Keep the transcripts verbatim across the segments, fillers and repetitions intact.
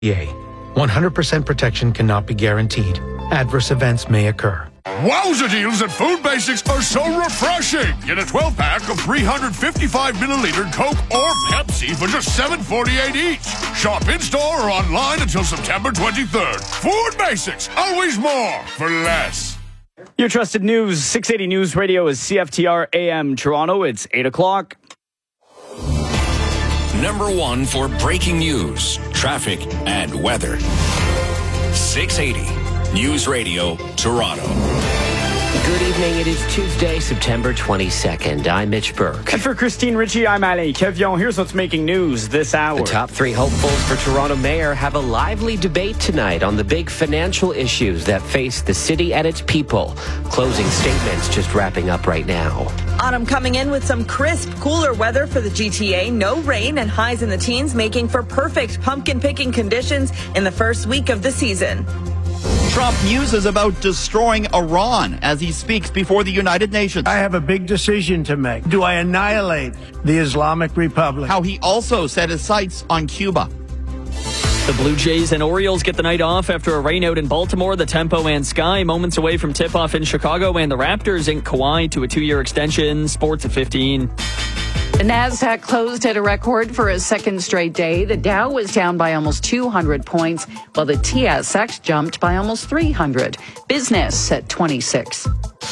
Yay. one hundred percent protection cannot be guaranteed. Adverse events may occur. Wowza deals at Food Basics are so refreshing. Get a twelve pack of three hundred fifty-five milliliter Coke or Pepsi for just seven forty-eight each. Shop in-store or online until September twenty-third. Food Basics, always more for less. Your trusted news, six eighty News Radio is C F T R A M Toronto. It's eight o'clock. Number one for breaking news, traffic, and weather. six eighty News Radio, Toronto. Good evening. It is Tuesday, September twenty-second. I'm Mitch Burke. And for Christine Ritchie, I'm Ali Kevion. Here's what's making news this hour. The top three hopefuls for Toronto Mayor have a lively debate tonight on the big financial issues that face the city and its people. Closing statements just wrapping up right now. Autumn coming in with some crisp, cooler weather for the G T A. No rain and highs in the teens, making for perfect pumpkin picking conditions in the first week of the season. Trump muses about destroying Iran as he speaks before the United Nations. I have a big decision to make. Do I annihilate the Islamic Republic? How he also set his sights on Cuba. The Blue Jays and Orioles get the night off after a rainout in Baltimore. The Tempo and Sky moments away from tip-off in Chicago, and the Raptors ink Kawhi to a two-year extension. Sports at fifteen. The Nasdaq closed at a record for a second straight day. The Dow was down by almost two hundred points, while the T S X jumped by almost three hundred. Business at twenty-six.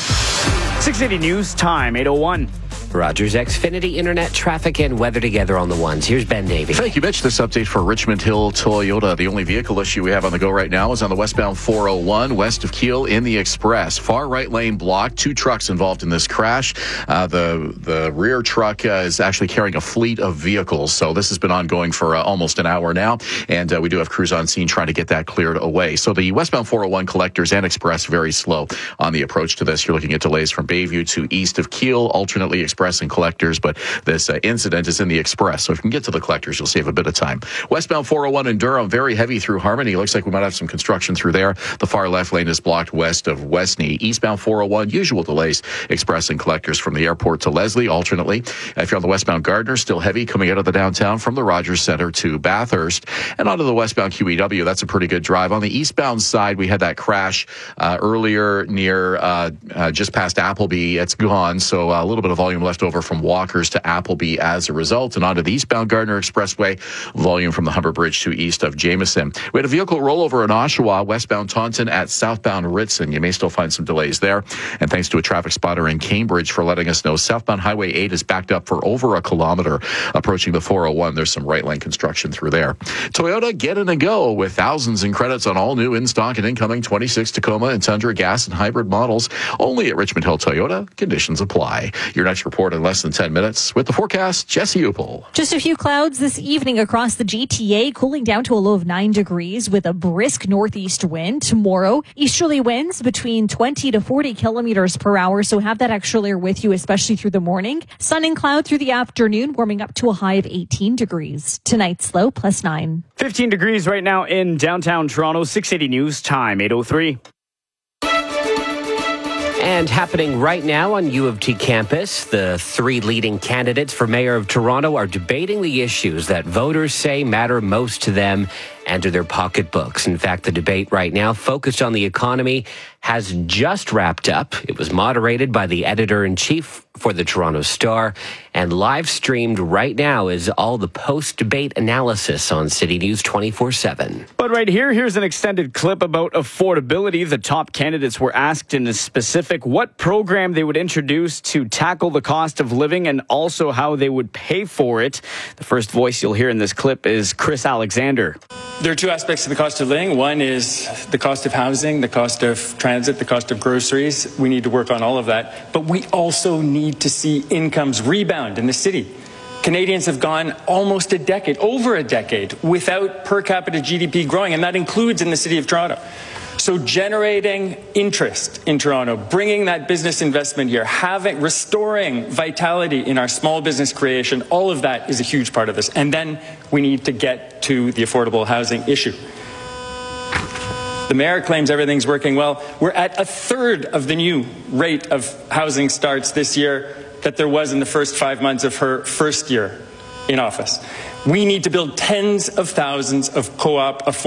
six eighty News Time, eight oh one. Rogers Xfinity Internet, traffic, and weather together on the ones. Here's Ben Davey. Thank you, Mitch. This update for Richmond Hill Toyota. The only vehicle issue we have on the go right now is on the westbound four oh one, west of Keele in the Express. Far right lane blocked. Two trucks involved in this crash. Uh, the the rear truck uh, is actually carrying a fleet of vehicles. So this has been ongoing for uh, almost an hour now. And uh, we do have crews on scene trying to get that cleared away. So the westbound four oh one collectors and Express very slow on the approach to this. You're looking at delays from Bayview to east of Keele, alternately Express and collectors, but this uh, incident is in the Express, so if you can get to the collectors, you'll save a bit of time. Westbound four oh one in Durham, very heavy through Harmony. Looks like we might have some construction through there. The far left lane is blocked west of Westney. Eastbound four oh one, usual delays, Express and collectors from the airport to Leslie, alternately. If you're on the westbound Gardner, still heavy coming out of the downtown from the Rogers Centre to Bathurst, and onto the westbound Q E W. That's a pretty good drive. On the eastbound side, we had that crash uh, earlier near uh, uh, just past Appleby. It's gone, so uh, a little bit of volume left over from Walkers to Appleby as a result, and onto the eastbound Gardner Expressway, volume from the Humber Bridge to east of Jameson. We had a vehicle rollover in Oshawa, westbound Taunton at southbound Ritson. You may still find some delays there, and thanks to a traffic spotter in Cambridge for letting us know southbound Highway eight is backed up for over a kilometer approaching the four oh one. There's some right lane construction through there. Toyota, get in and go with thousands in credits on all new in-stock and incoming twenty-six Tacoma and Tundra gas and hybrid models, only at Richmond Hill Toyota. Conditions apply. Your next report in less than ten minutes with the forecast, Jesse Upel. Just a few clouds this evening across the G T A, cooling down to a low of nine degrees with a brisk northeast wind. Tomorrow, easterly winds between twenty to forty kilometers per hour, so have that extra layer with you, especially through the morning. Sun and cloud through the afternoon, warming up to a high of eighteen degrees. Tonight's low, plus nine. fifteen degrees right now in downtown Toronto. six eighty News Time, eight oh three. And happening right now on U of T campus, the three leading candidates for mayor of Toronto are debating the issues that voters say matter most to them and to their pocketbooks. In fact, the debate right now, focused on the economy, has just wrapped up. It was moderated by the editor-in-chief for the Toronto Star, and live streamed right now is all the post-debate analysis on City News twenty-four seven. But right here, here's an extended clip about affordability. The top candidates were asked in a specific what program they would introduce to tackle the cost of living and also how they would pay for it. The first voice you'll hear in this clip is Chris Alexander. There are two aspects to the cost of living. One is the cost of housing, the cost of transit, the cost of groceries. We need to work on all of that. But we also need to see incomes rebound in the city. Canadians have gone almost a decade, over a decade, without per capita G D P growing, and that includes in the city of Toronto. So generating interest in Toronto, bringing that business investment here, having, restoring vitality in our small business creation, all of that is a huge part of this. And then we need to get to the affordable housing issue. The mayor claims everything's working well. We're at a third of the new rate of housing starts this year that there was in the first five months of her first year in office. We need to build tens of thousands of co-op affordable